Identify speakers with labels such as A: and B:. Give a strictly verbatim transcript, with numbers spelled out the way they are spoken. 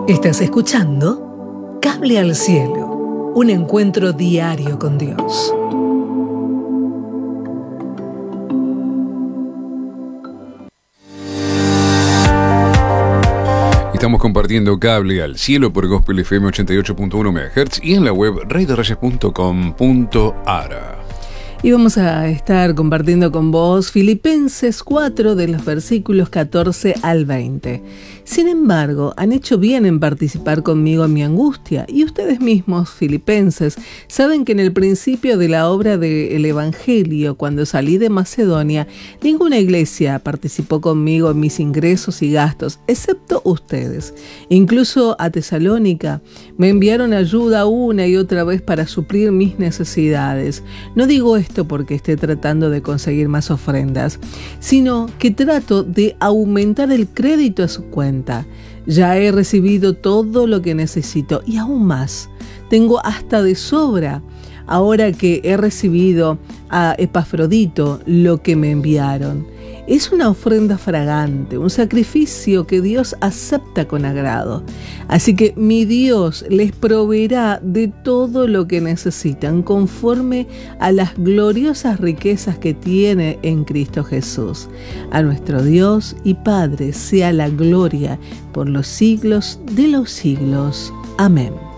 A: Estás escuchando Cable al Cielo, un encuentro diario con Dios.
B: Estamos compartiendo Cable al Cielo por Gospel F M ochenta y ocho punto uno megahertz y en la web rey de reyes punto com punto a r.
C: Y vamos a estar compartiendo con vos Filipenses cuatro de los versículos catorce al veinte. Sin embargo, han hecho bien en participar conmigo en mi angustia, y ustedes mismos, filipenses, saben que en el principio de la obra del Evangelio, cuando salí de Macedonia, ninguna iglesia participó conmigo en mis ingresos y gastos, excepto ustedes. Incluso a Tesalónica me enviaron ayuda una y otra vez para suplir mis necesidades. No digo esto porque esté tratando de conseguir más ofrendas, sino que trato de aumentar el crédito a su cuenta. Ya he recibido todo lo que necesito y aún más. Tengo hasta de sobra, ahora que he recibido a Epafrodito lo que me enviaron. Es una ofrenda fragante, un sacrificio que Dios acepta con agrado. Así que mi Dios les proveerá de todo lo que necesitan conforme a las gloriosas riquezas que tiene en Cristo Jesús. A nuestro Dios y Padre sea la gloria por los siglos de los siglos. Amén.